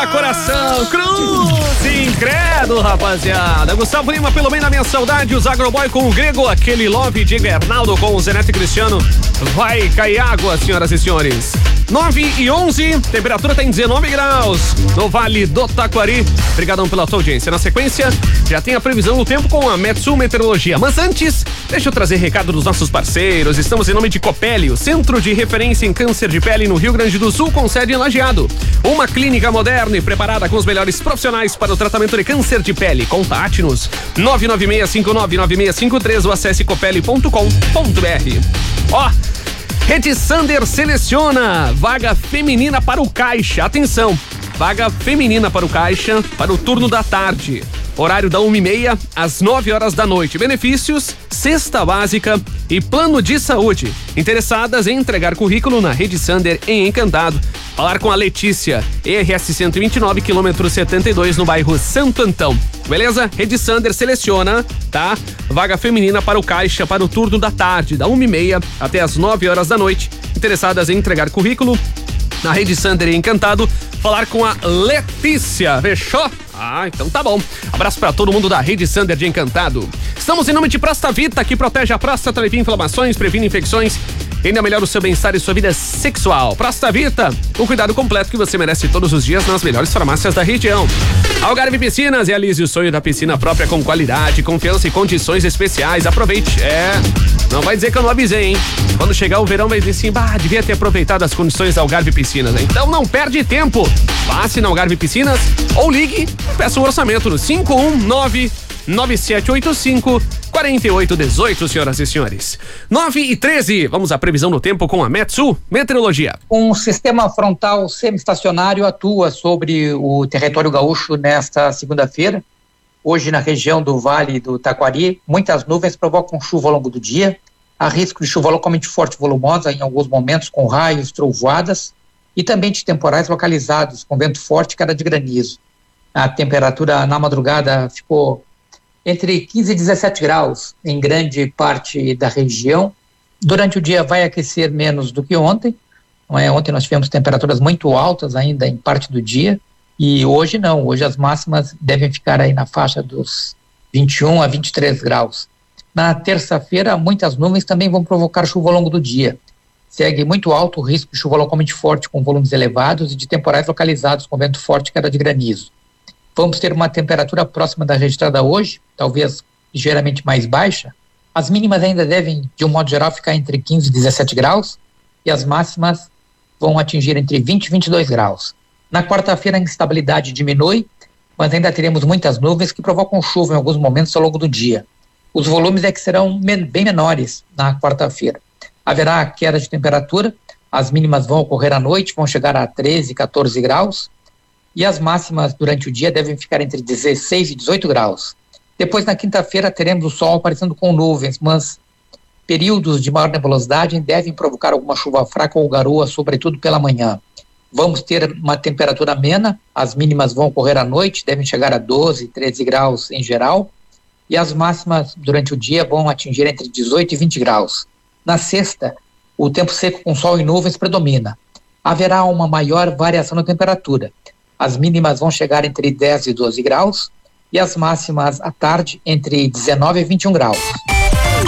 coração, cruz, incrédulo, rapaziada. Gustavo Lima, pelo bem da minha saudade, os Agroboy com o Grego, aquele Love, Diego Arnaldo com o Zeneto e Cristiano. Vai cair água, senhoras e senhores. 9:11, temperatura tá em 19 graus no Vale do Taquari. Obrigadão pela tua audiência. Na sequência, já tem a previsão do tempo com a Metsu Meteorologia. Mas antes, deixa eu trazer recado dos nossos parceiros. Estamos em nome de Copeli, o centro de referência em câncer de pele no Rio Grande do Sul, com sede em Lajeado. Uma clínica moderna e preparada com os melhores profissionais para o tratamento de câncer de pele. Contate-nos 996599653 ou acesse copeli.com.br. Ó, Rede Sander seleciona vaga feminina para o Caixa. Atenção, vaga feminina para o Caixa para o turno da tarde. Horário da 1h30 às 9 horas da noite. Benefícios, cesta básica e plano de saúde. Interessadas em entregar currículo na Rede Sander em Encantado. Falar com a Letícia, RS 129, quilômetro 72, no bairro Santo Antão. Beleza? Rede Sander seleciona, tá? Vaga feminina para o Caixa para o turno da tarde, da 1h30 até as 9 horas da noite. Interessadas em entregar currículo na Rede Sander em Encantado. Falar com a Letícia, fechou? Ah, então tá bom. Abraço pra todo mundo da Rede Sander de Encantado. Estamos em nome de Prostavita, que protege a próstata, alivia inflamações, previne infecções, ainda melhora o seu bem-estar e sua vida sexual. Prostavita, o cuidado completo que você merece todos os dias nas melhores farmácias da região. Algarve Piscinas, realize o sonho da piscina própria com qualidade, confiança e condições especiais. Aproveite. Não vai dizer que eu não avisei, hein? Quando chegar o verão vai dizer assim, devia ter aproveitado as condições da Algarve Piscinas. Então não perde tempo. Passe na Algarve Piscinas ou ligue e peça um orçamento no 51997854818, senhoras e senhores. 9:13, vamos à previsão do tempo com a Metsu Meteorologia. Um sistema frontal semi-estacionário atua sobre o território gaúcho nesta segunda-feira. Hoje, na região do Vale do Taquari, muitas nuvens provocam chuva ao longo do dia. Há risco de chuva localmente forte e volumosa, em alguns momentos com raios, trovoadas, e também de temporais localizados, com vento forte e queda de granizo. A temperatura na madrugada ficou entre 15 e 17 graus em grande parte da região. Durante o dia vai aquecer menos do que ontem. Não é? Ontem nós tivemos temperaturas muito altas ainda em parte do dia. E hoje não, hoje as máximas devem ficar aí na faixa dos 21 a 23 graus. Na terça-feira, muitas nuvens também vão provocar chuva ao longo do dia. Segue muito alto o risco de chuva localmente forte com volumes elevados e de temporais localizados com vento forte e queda de granizo. Vamos ter uma temperatura próxima da registrada hoje, talvez ligeiramente mais baixa. As mínimas ainda devem, de um modo geral, ficar entre 15 e 17 graus e as máximas vão atingir entre 20 e 22 graus. Na quarta-feira a instabilidade diminui, mas ainda teremos muitas nuvens que provocam chuva em alguns momentos ao longo do dia. Os volumes é que serão bem menores na quarta-feira. Haverá queda de temperatura, as mínimas vão ocorrer à noite, vão chegar a 13, 14 graus, e as máximas durante o dia devem ficar entre 16 e 18 graus. Depois, na quinta-feira, teremos o sol aparecendo com nuvens, mas períodos de maior nebulosidade devem provocar alguma chuva fraca ou garoa, sobretudo pela manhã. Vamos ter uma temperatura amena, as mínimas vão ocorrer à noite, devem chegar a 12, 13 graus em geral, e as máximas durante o dia vão atingir entre 18 e 20 graus. Na sexta, o tempo seco com sol e nuvens predomina. Haverá uma maior variação na temperatura. As mínimas vão chegar entre 10 e 12 graus, e as máximas à tarde entre 19 e 21 graus.